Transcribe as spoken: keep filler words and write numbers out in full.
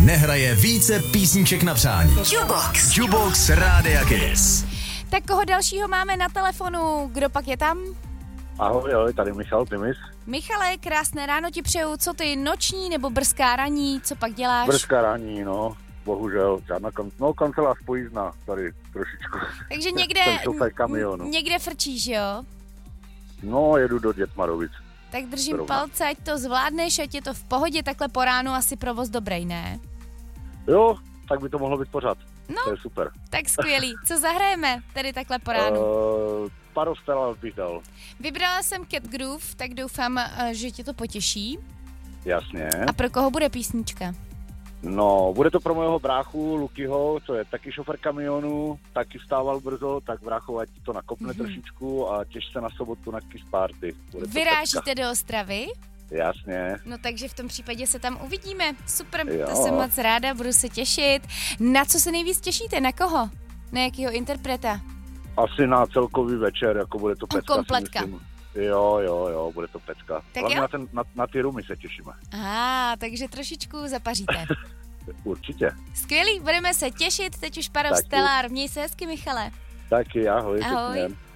nehraje více písniček na přání. Jukebox. Jukebox Rádia Kiss. Tak koho dalšího máme na telefonu? Kdo pak je tam? Ahoj, ahoj, tady Michal Timis. Michale, krásné ráno ti přeju. Co ty, noční nebo brzká raní? Co pak děláš? Brzká raní, no. Bohužel, žádná kan- no, kancelář pojízdná tady trošičku. Takže někde, Jsem šofér kamionu. někde frčíš, jo? No, jedu do Dětmarovic. Tak držím Zrovna. palce, ať to zvládneš, ať je to v pohodě, takhle po ránu asi provoz dobrý, ne? Jo, tak by to mohlo být pořád. No. To je super. Tak skvělý. Co zahrajeme tady takhle po ránu? Uh, Parostela bych dal. Vybrala jsem Cat Groove, tak doufám, eh, že tě to potěší. Jasně. A pro koho bude písnička? No, bude to pro mého bráchu Lukyho, co je taky šofér kamionu, taky vstával brzo, tak brácho, ať to nakopne mm-hmm. trošičku a těš se na sobotu na Kiss Party. Bude to Vyrážíte pecka. do Ostravy? Jasně. No takže v tom případě se tam uvidíme. Super, Jo. to jsem moc ráda, budu se těšit. Na co se nejvíc těšíte? Na koho? Na jakýho interpreta? Asi na celkový večer, jako bude to pecka. Kompletka. Si myslím. Jo, jo, jo, bude to pecka. Tak Hlavně jo. na, ten, na, na ty rumy se těšíme. Aha, takže trošičku zapaříte. Určitě. Skvělý, budeme se těšit, teď už Parou Taky. Stellar. Měj se hezky, Michale. Taky, ahoj. Ahoj. Pěkně.